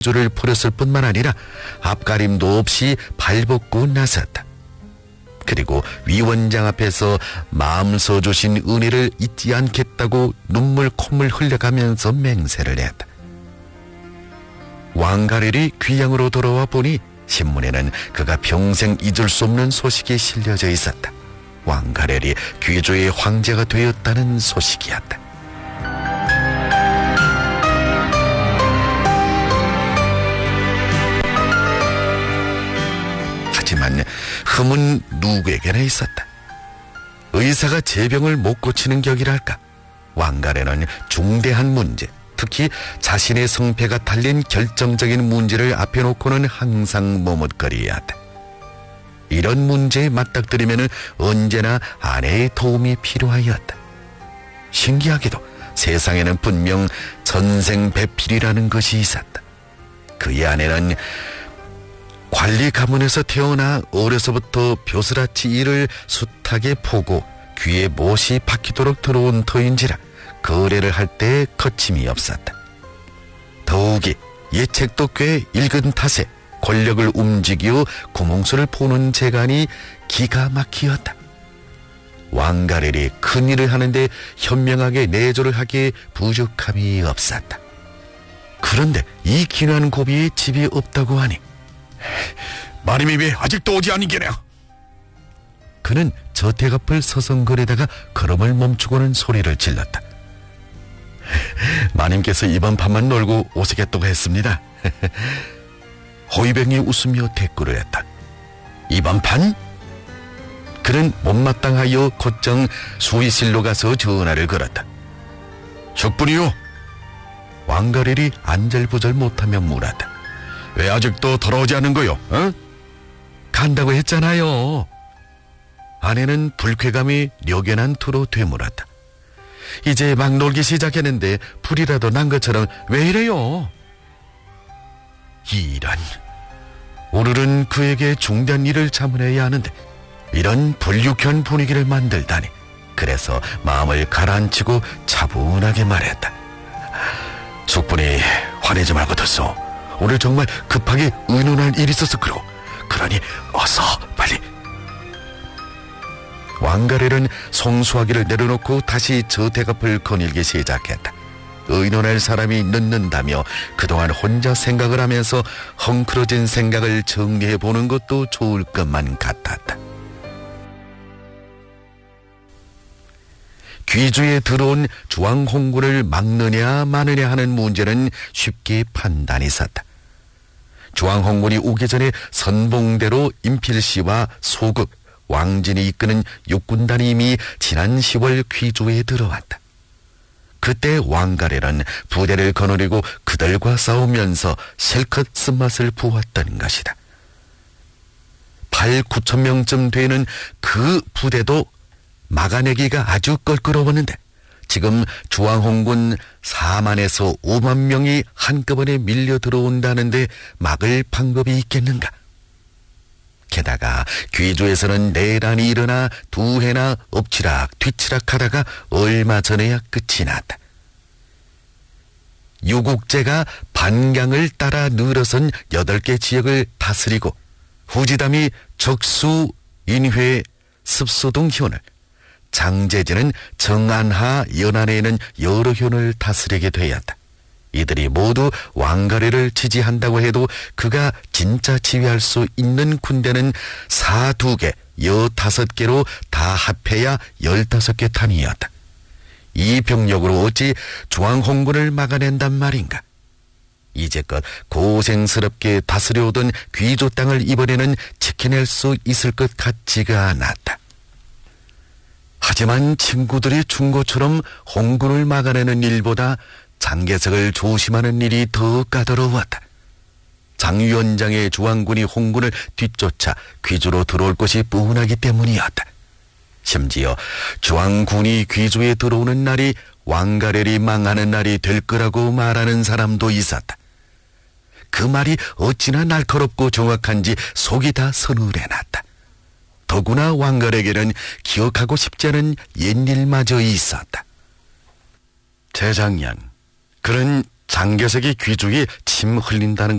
조를 버렸을 뿐만 아니라 앞가림도 없이 발벗고 나섰다. 그리고 위원장 앞에서 마음서 주신 은혜를 잊지 않겠다고 눈물 콧물 흘려가면서 맹세를 했다. 왕가렐이 귀양으로 돌아와 보니 신문에는 그가 평생 잊을 수 없는 소식이 실려져 있었다. 왕가렐이 귀조의 황제가 되었다는 소식이었다. 하지만 흠은 누구에게나 있었다. 의사가 제병을 못 고치는 격이랄까. 왕가렐은 중대한 문제, 특히 자신의 성패가 달린 결정적인 문제를 앞에 놓고는 항상 머뭇거려야 한다. 이런 문제에 맞닥뜨리면 언제나 아내의 도움이 필요하였다. 신기하게도 세상에는 분명 전생배필이라는 것이 있었다. 그의 아내는 관리 가문에서 태어나 어려서부터 벼슬아치 이를 숱하게 포고 귀에 못이 박히도록 들어온 터인지라 거래를 할 때 거침이 없었다. 더욱이 예책도 꽤 읽은 탓에 권력을 움직여 구멍수를 보는 재간이 기가 막히었다. 왕가렐이 큰일을 하는데 현명하게 내조를 하기에 부족함이 없었다. 그런데 이 귀한 고비에 집이 없다고 하니 마님이 왜 아직도 오지 않은 게냐? 그는 저택 앞을 서성거리다가 걸음을 멈추고는 소리를 질렀다. 마님께서 이번 밤만 놀고 오시겠다고 했습니다. 호위병이 웃으며 대꾸를 했다. 이번 판? 그는 못마땅하여 곧장 수의실로 가서 전화를 걸었다. 적분이요? 왕가렐이 안절부절 못하며 물었다. 왜 아직도 돌아오지 않은 거요? 어? 간다고 했잖아요. 아내는 불쾌감이 려견한 투로 되물었다. 이제 막 놀기 시작했는데 불이라도 난 것처럼 왜 이래요? 이런. 오늘은 그에게 중대한 일을 자문해야 하는데 이런 불육한 분위기를 만들다니. 그래서 마음을 가라앉히고 차분하게 말했다. 숙분이 화내지 말고 듣소. 오늘 정말 급하게 의논할 일이 있어서 그러니 어서 빨리. 왕가렐은 송수하기를 내려놓고 다시 저택 앞을 거닐기 시작했다. 의논할 사람이 늦는다며 그동안 혼자 생각을 하면서 헝클어진 생각을 정리해보는 것도 좋을 것만 같았다. 귀주에 들어온 주왕홍군을 막느냐 마느냐 하는 문제는 쉽게 판단이 섰다. 주왕홍군이 오기 전에 선봉대로 임필씨와 소급, 왕진이 이끄는 육군단이 이미 지난 10월 귀주에 들어왔다. 그때 왕가렐은 부대를 거느리고 그들과 싸우면서 실컷 쓴맛을 보았던 것이다. 8, 9천 명쯤 되는 그 부대도 막아내기가 아주 껄끄러웠는데 지금 주왕홍군 4만에서 5만 명이 한꺼번에 밀려 들어온다는데 막을 방법이 있겠는가? 게다가 귀주에서는 내란이 일어나 두 해나 엎치락 뒤치락 하다가 얼마 전에야 끝이 났다. 유국제가 반강을 따라 늘어선 8개 지역을 다스리고 후지담이 적수, 인회, 습소 등 현을, 장제지는 정안하, 연안에 있는 여러 현을 다스리게 되었다. 이들이 모두 왕가렐을 지지한다고 해도 그가 진짜 지휘할 수 있는 군대는 42개, 15개로 다 합해야 15개 탄이었다. 이 병력으로 어찌 주왕홍군을 막아낸단 말인가? 이제껏 고생스럽게 다스려오던 귀조 땅을 이번에는 지켜낼 수 있을 것 같지가 않았다. 하지만 친구들이 준 것처럼 홍군을 막아내는 일보다 장개석을 조심하는 일이 더 까다로웠다. 장 위원장의 주왕군이 홍군을 뒤쫓아 귀주로 들어올 것이 뻔하기 때문이었다. 심지어 주왕군이 귀주에 들어오는 날이 왕가렐이 망하는 날이 될 거라고 말하는 사람도 있었다. 그 말이 어찌나 날카롭고 정확한지 속이 다 서늘해났다. 더구나 왕가렐에게는 기억하고 싶지 않은 옛일마저 있었다. 재작년 그는 장개석이 귀족이 침 흘린다는